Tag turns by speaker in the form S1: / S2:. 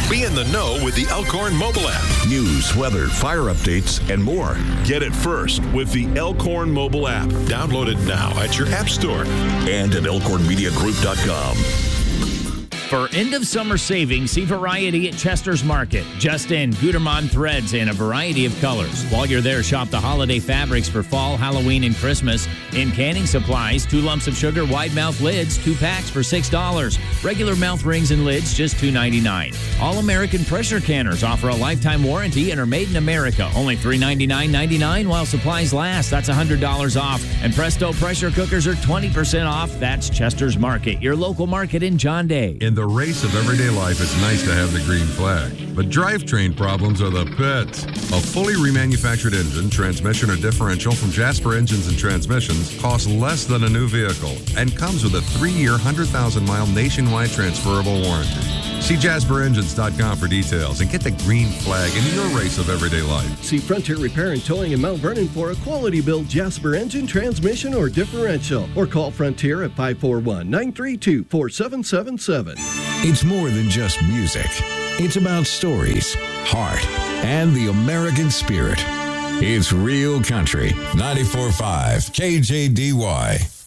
S1: Be in the know with the Elkhorn mobile app.
S2: News, weather, fire updates, and more.
S1: Get it first with the Elkhorn mobile app. Download it now at your app store.
S2: And at elkhornmediagroup.com.
S3: For end-of-summer savings, see variety at Chester's Market. Just in, Gutermann threads in a variety of colors. While you're there, shop the holiday fabrics for fall, Halloween, and Christmas. In canning supplies, 2 lumps of sugar, wide mouth lids, 2 packs for $6. Regular mouth rings and lids, just $2.99. All-American pressure canners offer a lifetime warranty and are made in America. Only $399.99 while supplies last. That's $100 off. And Presto pressure cookers are 20% off. That's Chester's Market, your local market in John Day.
S4: In the race of everyday life, it's nice to have the green flag. But drivetrain problems are the pits. A fully remanufactured engine, transmission, or differential from Jasper Engines and Transmissions costs less than a new vehicle and comes with a 3-year, 100,000-mile nationwide transferable warranty. See JasperEngines.com for details and get the green flag in your race of everyday life.
S5: See Frontier Repair and Towing in Mount Vernon for a quality build Jasper engine, transmission, or differential. Or call Frontier at 541-932-4777.
S6: It's more than just music. It's about stories, heart, and the American spirit. It's Real Country 94.5 KJDY.